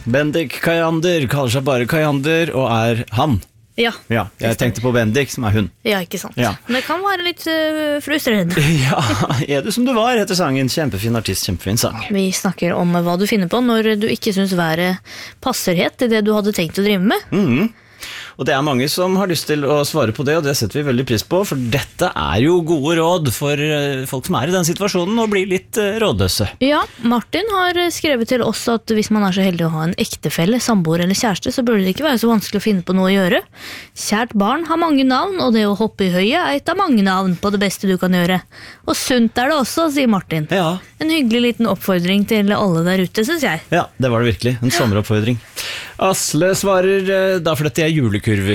Bendik Kajander kaller seg bare Kajander og er han. Ja, jeg tenkte på Bendik, som er hun. Ja, ikke sant. Ja. Men det kan være litt frustrerende. Ja, er du som du var, heter sangen. Kjempefin artist, kjempefin sang. Vi snakker om hva du finner på når du ikke synes været passer helt til det du hadde tenkt å drive med. Og det er mange som har lyst til å svare på det, og det setter vi veldig pris på, for dette er jo gode råd for folk som er i den situasjonen og blir litt rådløse. Ja, Martin har skrevet til oss at hvis man er så heldig å ha en ektefelle, samboer eller kjæreste, så burde det ikke være så vanskelig å finne på noe å gjøre. Kjært barn har mange navn, og det å hoppe i høyet er et av mange navn på det beste du kan gjøre. Og sunt er det også, sier Martin. Ja. En hyggelig liten oppfordring til alle der ute, synes jeg. Ja, det var det virkelig. En sommeroppfordring. Asle svarer, da for dette er julekurver.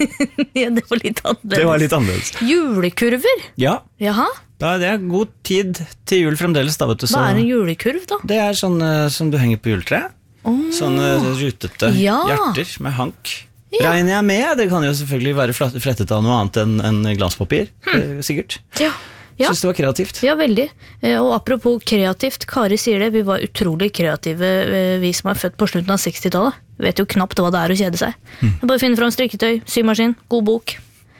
Ja, det var litt annerledes. Det var litt annerledes. Julekurver? Ja. Jaha? Da er det god tid til jul fremdeles, da, vet du. Hva er en julekurv, da? Det er sånn som du henger på juletreet. Sånne rutete hjerter med hank. Regner jeg med, det kan jo selvfølgelig være flettet av noe annet enn glanspapir, sikkert. Ja. Synes det var kreativt. Ja, veldig. Og apropos kreativt, Kari sier det, vi var utrolig kreative, vi som er født på slutten av 60-tallet. Vet jo knapt hva det er å kjede seg. Bare finne fram strikketøy, symaskin, god bok.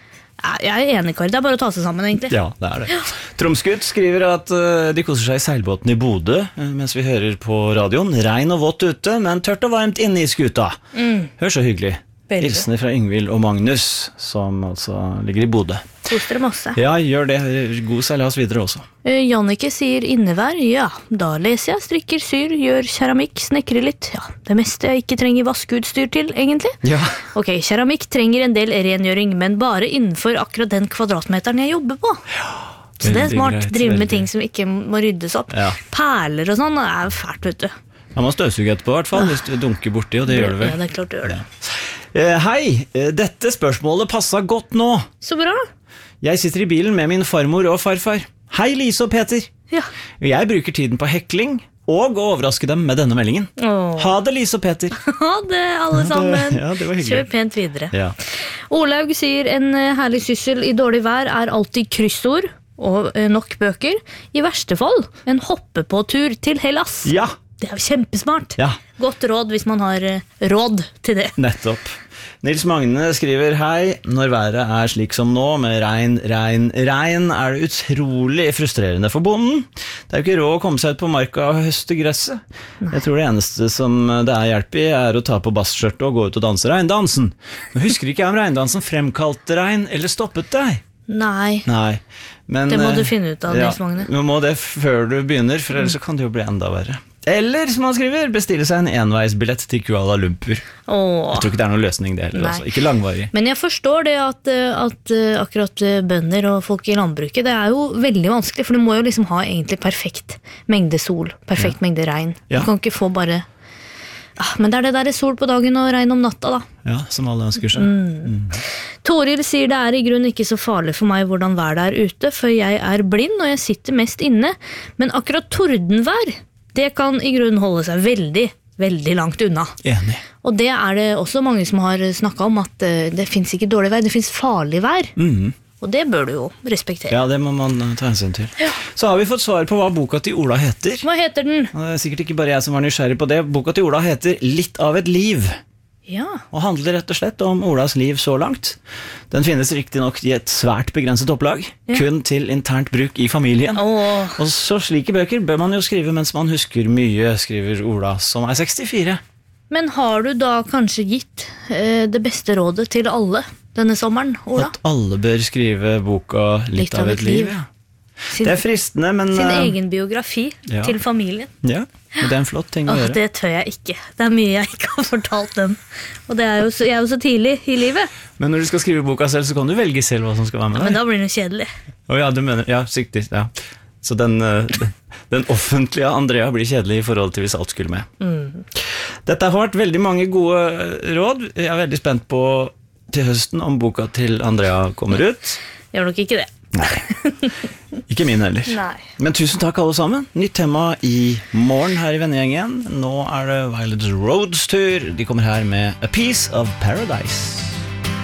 Jeg er enig, Kari, det er bare å ta seg sammen, egentlig. Ja, det er det. Tromsgutt skriver at de koser seg i seilbåten i Bodø, mens vi hører på radioen. Regn og vått ute, men tørt og varmt inne i skuta. Hør så hyggelig. Hilsene fra Yngvild og Magnus, som altså ligger i Bodø. Koster det masse. Ja, gjør det. God seilas videre også. Jannike sier innevær. Ja, da leser jeg, strikker, syr, gjør keramikk, snekrer litt. Ja, det meste jeg ikke trenger vaskeutstyr til, egentlig. Ja. Ok, keramikk trenger en del rengjøring, men bare innenfor akkurat den kvadratmeteren jeg jobber på. Ja, så det er smart. Greit, drive med ting som ikke må ryddes opp. Ja. Perler og sånn er jo fælt, vet du. Man må støvsuge etterpå, i hvert fall, hvis du dunker borti, og det gjør du vel. Ja, det er klart du gjør det. Hei, dette spørsmålet passet godt nå. Så bra. Jeg sitter i bilen med min farmor og farfar. Hei, Lise og Peter. Ja. Jeg bruker tiden på hekling og å overraske dem med denne meldingen. Ha det, Lise og Peter. Ha det, alle sammen. Ja, det var hyggelig. Kjør pent videre. Ja. Olaug sier en herlig syssel i dårlig vær er alltid kryssord og nok bøker. I verste fall en hoppepåtur til Hellas. Ja. Det er jo kjempesmart. Ja. Godt råd hvis man har råd til det. Nettopp. Nils Magne skriver hei, når været er slik som nå, med regn, er det utrolig frustrerende for bonden. Det er jo ikke råd å komme seg ut på marka og høste gresset. Nei. Jeg tror det eneste som det er hjelp i er å ta på bassskjørtet og gå ut og danse regndansen. Nå husker ikke jeg om regndansen fremkalte regn eller stoppet deg. Nei. Men, det må du finne ut av, Nils Magne. Du må det før du begynner, for ellers så kan det jo bli enda verre. Eller, som han skriver, bestille seg en enveisbillett til Kuala Lumpur. Jeg tror ikke det er noen løsning det heller, altså. Ikke langvarig. Men jeg forstår det at akkurat bønder og folk i landbruket, det er jo veldig vanskelig, for du må jo liksom ha egentlig perfekt mengde sol, perfekt mengde regn. Du kan ikke få bare... Men det er det der sol på dagen og regn om natta, da. Ja, som alle ønsker seg. Toril sier det er i grunn ikke så farlig for meg hvordan vær det er ute, for jeg er blind og jeg sitter mest inne. Men akkurat tordenvær, det kan i grunn holde seg veldig, veldig langt unna. Enig. Og det er det også mange som har snakket om, at det finnes ikke dårlig vær, det finnes farlig vær. Og det bør du jo respektere. Ja, det må man ta hensyn til. Ja. Så har vi fått svar på hva boka til Ola heter. Hva heter den? Det er sikkert ikke bare jeg som var nysgjerrig på det. Boka til Ola heter Litt av et liv. Ja. Og handler rett og slett om Olas liv så langt. Den finnes riktig nok i et svært begrenset opplag, kun til internt bruk i familien. Og så slike bøker bør man jo skrive mens man husker mye, skriver Ola, som er 64. Men har du da kanskje gitt det beste rådet til alle denne sommeren, Ola? At alle bør skrive boka Litt av et liv, ja. Det er fristende, men... Sin egen biografi til familien. Ja, og det er en flott ting å gjøre. Det tør jeg ikke. Det er mye jeg ikke har fortalt dem. Og det er jo jeg er jo så tidlig i livet. Men når du skal skrive boka selv, så kan du velge selv hva som skal være med deg. Men da blir det kjedelig. Ja, du mener, ja, sikkert, ja. Så den offentlige Andrea blir kjedelig i forhold til hvis alt skulle med. Dette har vært veldig mange gode råd. Jeg er veldig spent på til høsten om boka til Andrea kommer ut. Gjør nok ikke det. Nei, ikke min heller. Nei. Men tusen takk alle sammen. Nytt tema i morgen her i Vennegjengen. Nå er det Violet Roads tur. De kommer her med A Piece of Paradise.